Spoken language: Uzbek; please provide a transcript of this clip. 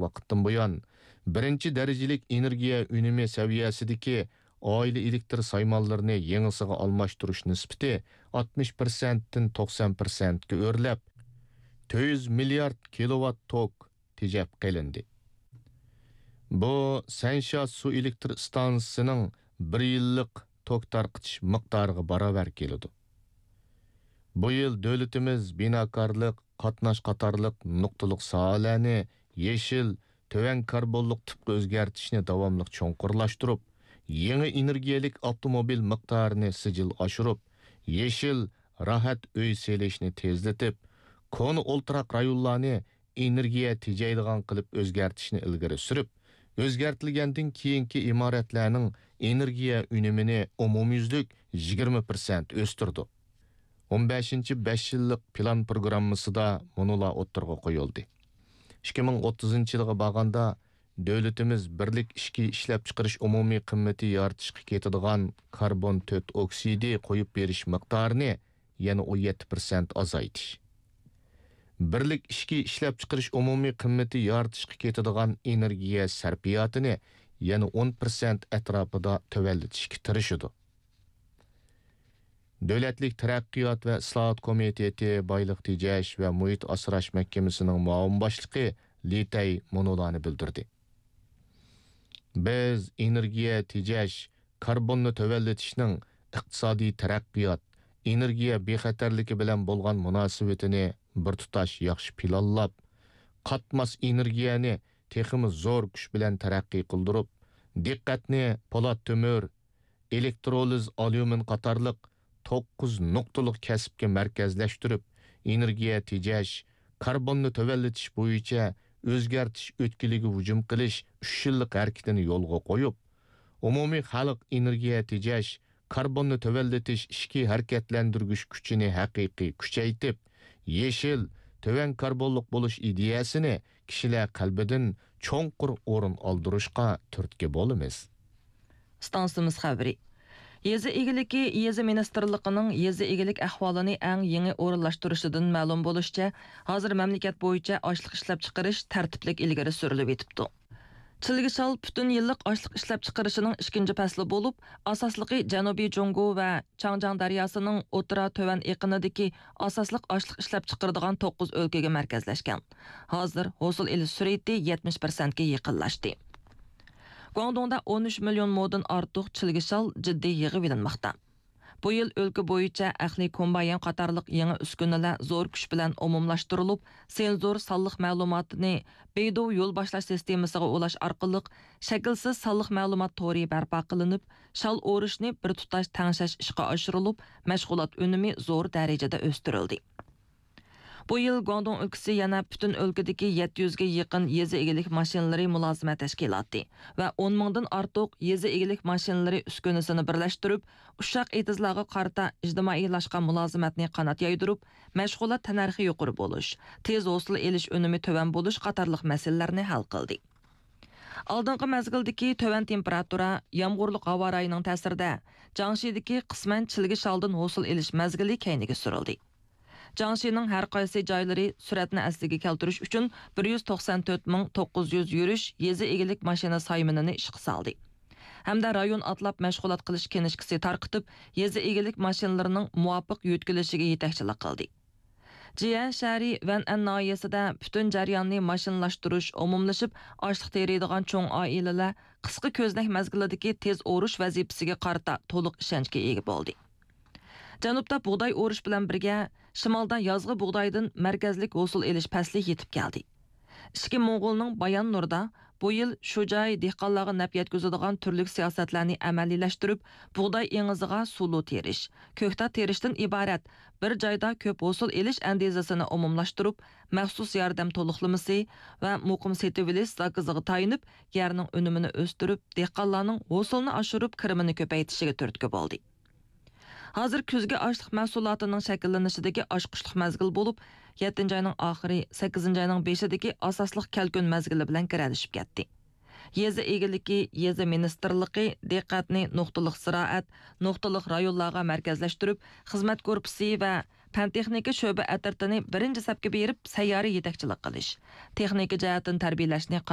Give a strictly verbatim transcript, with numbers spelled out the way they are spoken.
vaqtdan buyon birinchi darajalik energiya unumi saviyasidagi oila elektr saymonlarini yangisiga almashtirish nisbati oltmish persentdan to'qson persentga o'rlab to'rt yuz milliard kilovat tok tejab qilindi. Bu Sansha su elektr stansiyasining bir yillik tok tarqitish miqdoriga barobar keladi. Bu yil davlatimiz binokorlik, qatnash qatorliq nuqtaliq sohalarni yeshil, töven karbonliq tipga o'zgartishni davomli cho'nqurlashtirib, yangi energiyalik avtomobil miqdorini sijil oshirib, yeshil, rahat uy selishni tezlatib, koni o'ltiraq rayonlarni energiya tejaydigan qilib o'zgartishni ilgari surib, o'zgartilgandan keyingi imoratlarning energiya unumini umumyuzlik yigirma persent o'stirdi. o'n beshinchi besh yillik plan programmasida munolar o'ttirg'a qo'yildi. ikki ming o'ttizinchi yilga borganda davlatimiz birlik ishki ishlab chiqarish umumiy qimmati yaratishga ketadigan karbon to'rt oksidi qo'yib berish miqdorini yana o'n yetti persent azaytish. Birlik ishki ishlab chiqarish umumiy qimmati yaratishga ketadigan energiya sarfiyotini yana o'n persent atrofida tuvallitishga tirishidi. Davlatlik taraqqiyot va islohot komiteti boyliq tejash va muhit asrash mahkamasining muavin boshlig'i Litay Monolarni bildirdi. Biz energiya tejash, karbonni tuvallitishning iqtisodiy taraqqiyot, energiya bexatarligi bilan bo'lgan munosabatini bir tutash yaxshi planlab, qatmas energiyani texmi zo'r kuch bilan taraqqiy qildirib, diqqatni polat to'mir, elektroliz alyumin qatorliq to'qqiz nuqtaliq kasbga markazlashtirib, energiya tejash, karbonni tuvallitish bo'yicha o'zgartish o'tkiliga hujum qilish uch yillik harakatini yo'lga qo'yib, umumiy xalq energiya tejash, karbonni tuvallitish ishki harakatlantirgich kuchini haqiqiy kuchaytib, yeshil, töven karbonliq bo'lish ideyasini kishilar qalbidan cho'nqur o'rin oldirishga turtki bo'lamiz. Stansiyamiz xabari. Yezi egiliki Yezi Ministerligining yezi egilik ahvolini eng yangi o'rinlashtirishidan ma'lum bo'lishicha, hozir mamlakat bo'yicha ochliq ishlab chiqarish tartiblik ilgari surilib etibdi. Chilgishal butun yillik ochliq ishlab chiqarishining ikkinchi fasli bo'lib, asosligi Janubiy Jungo va Changjiang daryosining o'tira to'van eqinidagi asosliq ochliq ishlab chiqaradigan to'qqiz o'lkaga markazlashgan. Hozir hosil elish sur'ati yetmish persent ga yaqinlashdi. Guangdongda o'n uch million moddan ortiq chilgishal jiddiy yig'ib ilinmoqda. Bu yil o'lka bo'yicha ahli kombayn qatorliq yangi uskunalar zo'r kuch bilan umumlashtirilib, senzor sonliq ma'lumotni Beidu yo'l boshlash sistemasiga ulash orqali shaklsiz sonliq ma'lumot to'ri barpo qilinib, shal o'rishni bir tutash tangshash ishga oshirilib, mashg'ulot unumi zo'r darajada o'stirildi. Bu yil Guangdong ülkesi yana bütün ülkedeki yetti yuz ga yaqin yezi egilik mashinalari mulozimat tashkiloti va o'n mingdan ortiq yezi egilik mashinalari uskunasini birlashtirib, ushaq etizlarga qarata ijtimoiylashgan mulozimatni qanot yaydirib, mashg'ulot tanarxi yuqori bo'lish, tez hosil elish unumi to'van bo'lish qatorliq masalalarni hal qildi. Aldınqı mezgildeki töven temperatura, yağmurluq hava rayının ta'sirida Jiangxidagi qisman chilgishaldin hosil elish mezgili keyniga surildi. Jiangxining har qaysi joylari suratni asliga keltirish uchun bir yuz to'qson to'rt ming to'qqiz yuz yurish yezi egilik mashina sayminini ishga soldi. Hamda rayon atlab mashg'ulot qilish kenishkisi tarqitib, yezi egilik mashinalarining muvofiq yutkilishiga yetakchilik qildi. Jiyan shahri Van'an noyasida butun jarayonni mashinlashtirish umumlashib, ochliq teriydigan cho'ng oilalar qisqa ko'znak mazgilidagi tez o'rish vazifasiga qarata to'liq ishonchga ega bo'ldi. Janubda buğday o'rish bilan birga, shimolda yozg'i buğdaydan markazlik hosil elish pasli yetib keldi. Ishki Mo'g'ulning Bayan Nurda bu yil shu joy dehqonlarga naf yetkazadigan turli siyosatlarni amaliylashtirib, buğday engiziga sulu terish, ko'kta terishdan iborat bir joyda ko'p hosil elish andezasini umumlashtirib, maxsus yordam to'liqlamasi va muqim setivilish zakiziga tayinib, yerning unumini o'stirib, dehqonlarning hosilni oshirib, kirimini ko'paytishiga turtki bo'ldi. Hazır kuzgi ochliq mahsulotining shakllanishidagi ochqishliq mazgil bo'lib, yettinchi oyning oxiri, sakkizinchi oyning beshidagi asosliq kalkun mazgili bilan kiralishib ketdi. Yezi egiligi, yezi ministerligi diqqatni nuqtaliq ziroat, nuqtaliq rayonlarga markazlashtirib, xizmat korpusi va fan texnika sho'ba atirtini birinchi safga berib, sayyori yetakchilik qilish, texnika jihatdan tarbiyalashni